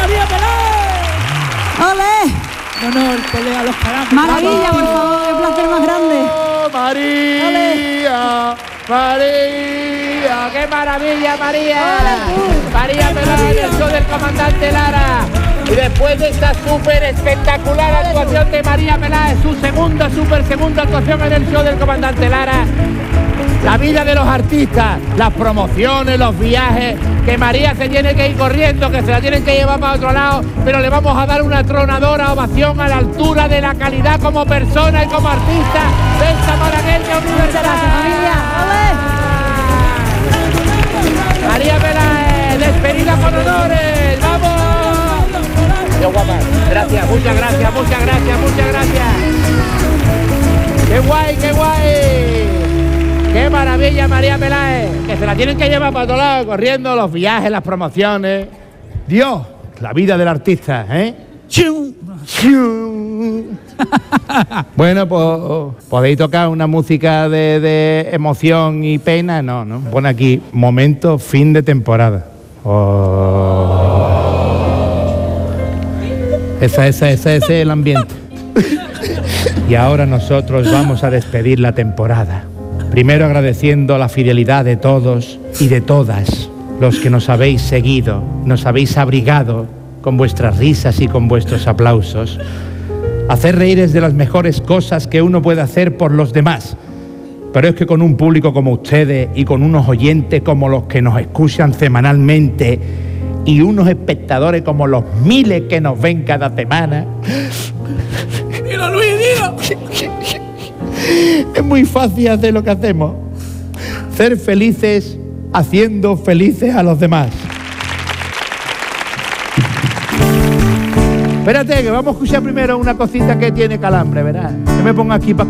María Peláez. ¡Ole! No, el pelea a los calambres. Maravilla, por favor, qué placer más grande. María, María, qué maravilla, María. María Peláez, el show del comandante Lara. Y después de esta súper espectacular actuación de María Peláez, su segunda actuación en el show del comandante Lara, la vida de los artistas, las promociones, los viajes, que María se tiene que ir corriendo, que se la tienen que llevar para otro lado, pero le vamos a dar una tronadora ovación a la altura de la calidad como persona y como artista de esta malagueña universidad. María Peláez, despedida con honores, ¡vamos! Qué guapa, gracias, muchas gracias, muchas gracias, muchas gracias. ¡Qué guay, qué guay! ¡Qué maravilla, María Peláez! Que se la tienen que llevar para todos lados, corriendo, los viajes, las promociones. Dios, la vida del artista, ¿eh? ¡Chiu! ¡Chiu! Bueno, pues podéis tocar una música de emoción y pena, no. Pone aquí, momento fin de temporada. Oh. Ese es el ambiente. Y ahora nosotros vamos a despedir la temporada. Primero agradeciendo la fidelidad de todos y de todas los que nos habéis seguido, nos habéis abrigado con vuestras risas y con vuestros aplausos. Hacer reír es de las mejores cosas que uno puede hacer por los demás. Pero es que con un público como ustedes y con unos oyentes como los que nos escuchan semanalmente y unos espectadores como los miles que nos ven cada semana... ¡Dilo, Luis, dilo! Es muy fácil hacer lo que hacemos. Ser felices haciendo felices a los demás. Espérate, que vamos a escuchar primero una cosita que tiene Calambre, ¿verdad? Yo me pongo aquí para